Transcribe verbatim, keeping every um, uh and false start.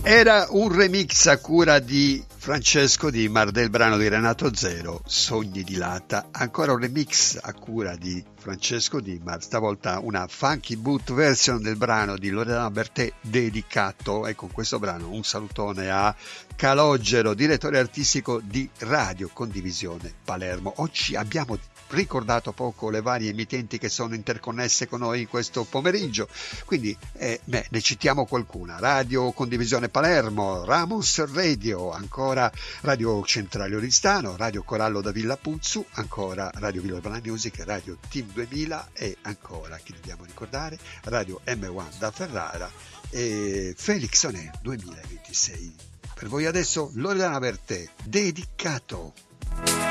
Era un remix a cura di Francesco Di Mar del brano di Renato Zero, Sogni di Latta. Ancora un remix a cura di Francesco Di Mar, stavolta una funky boot version del brano di Loredana Bertè, Dedicato. E con questo brano un salutone a Calogero, direttore artistico di Radio Condivisione Palermo. Oggi abbiamo ricordato poco le varie emittenti che sono interconnesse con noi in questo pomeriggio, quindi eh, beh, ne citiamo qualcuna: Radio Condivisione Palermo, Ramos Radio, ancora Radio Centrale Oristano, Radio Corallo da Villa Puzzu, ancora Radio Villa Urbana Music, Radio Team duemila e ancora, chi dobbiamo ricordare, Radio M uno da Ferrara e Felix On Air duemilaventisei. Per voi adesso Loredana Bertè, Dedicato.